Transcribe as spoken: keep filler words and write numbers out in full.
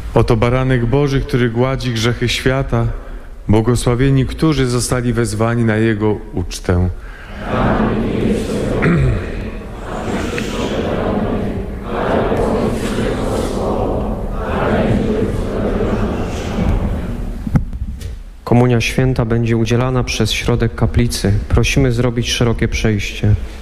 Oto baranek Boży, który gładzi grzechy świata. Błogosławieni, którzy zostali wezwani na Jego ucztę. Komunia święta będzie udzielana przez środek kaplicy. Prosimy zrobić szerokie przejście.